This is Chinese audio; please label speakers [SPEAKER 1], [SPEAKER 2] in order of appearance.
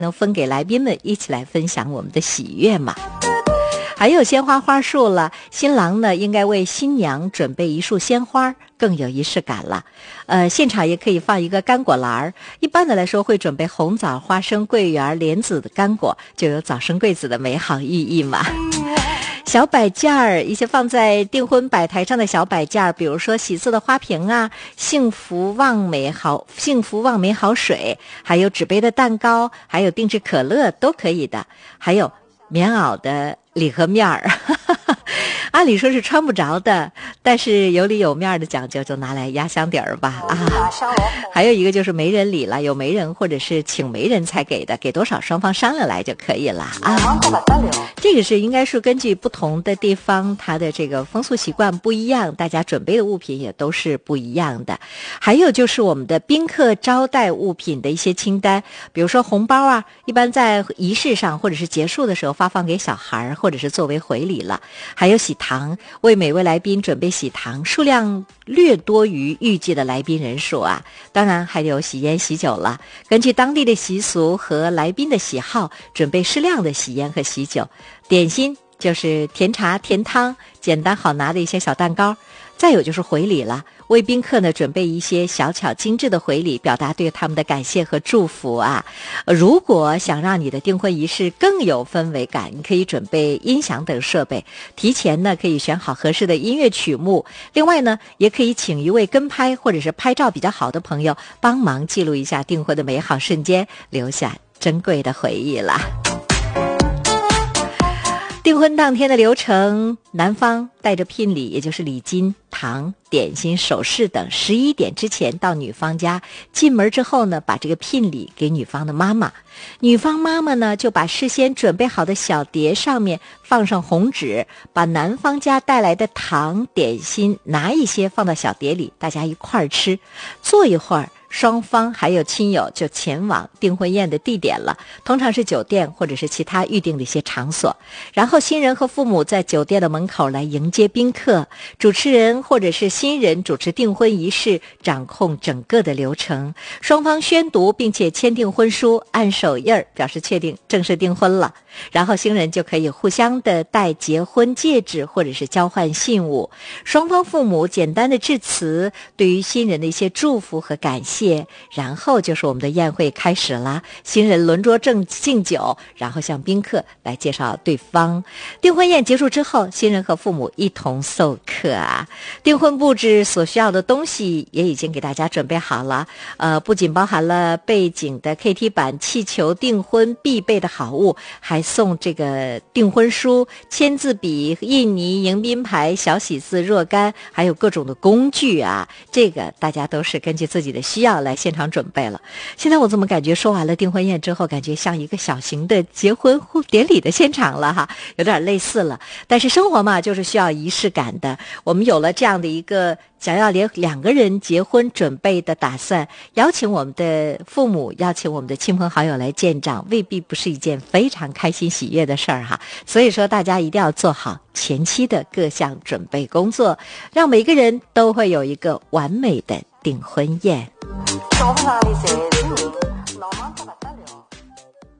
[SPEAKER 1] 能分给来宾们一起来分享我们的喜悦嘛。还有鲜花花束了，新郎呢应该为新娘准备一束鲜花，更有仪式感了。现场也可以放一个干果篮，一般的来说会准备红枣、花生、桂圆、莲子的干果，就有早生贵子的美好寓意嘛。小摆件儿，一些放在订婚摆台上的小摆件儿，比如说喜色的花瓶啊，幸福旺美好水，还有纸杯的蛋糕，还有定制可乐都可以的，还有棉袄的礼盒面儿，按理说是穿不着的，但是有里有面的讲究就拿来压箱底儿吧啊。还有一个就是媒人礼了，有媒人或者是请媒人才给的，给多少双方商量来就可以了啊。这个是应该是根据不同的地方它的这个风俗习惯不一样，大家准备的物品也都是不一样的。还有就是我们的宾客招待物品的一些清单，比如说红包啊，一般在仪式上或者是结束的时候发放给小孩，或者是作为回礼了。还有喜糖，为每位来宾准备喜糖，数量略多于预计的来宾人数啊。当然还有喜烟喜酒了，根据当地的习俗和来宾的喜好，准备适量的喜烟和喜酒。点心就是甜茶、甜汤，简单好拿的一些小蛋糕。再有就是回礼了，为宾客呢准备一些小巧精致的回礼，表达对他们的感谢和祝福啊。如果想让你的订婚仪式更有氛围感，你可以准备音响等设备，提前呢可以选好合适的音乐曲目。另外呢，也可以请一位跟拍或者是拍照比较好的朋友帮忙记录一下订婚的美好瞬间，留下珍贵的回忆了。订婚当天的流程，男方带着聘礼，也就是礼金、糖、点心、首饰等，11点之前到女方家，进门之后呢，把这个聘礼给女方的妈妈。女方妈妈呢，就把事先准备好的小碟上面放上红纸，把男方家带来的糖、点心拿一些放到小碟里，大家一块儿吃。坐一会儿，双方还有亲友就前往订婚宴的地点了，通常是酒店或者是其他预定的一些场所。然后新人和父母在酒店的门口来迎接宾客，主持人或者是新人主持订婚仪式，掌控整个的流程。双方宣读并且签订婚书，按手印儿表示确定正式订婚了。然后新人就可以互相的戴结婚戒指或者是交换信物，双方父母简单的致辞，对于新人的一些祝福和感谢。然后就是我们的宴会开始了，新人轮桌敬酒，然后向宾客来介绍对方。订婚宴结束之后，新人和父母一同送客啊。订婚布置所需要的东西也已经给大家准备好了，不仅包含了背景的 KT 板、气球、订婚必备的好物，还送这个订婚书、签字笔、印泥、迎宾牌、小喜字若干，还有各种的工具啊。这个大家都是根据自己的需要来现场准备了。现在我怎么感觉说完了订婚宴之后，感觉像一个小型的结婚典礼的现场了哈，有点类似了。但是生活嘛，就是需要仪式感的。我们有了这样的一个想要两个人结婚准备的打算，邀请我们的父母，邀请我们的亲朋好友来见长，未必不是一件非常开心喜悦的事儿哈。所以说大家一定要做好前期的各项准备工作，让每个人都会有一个完美的订婚宴。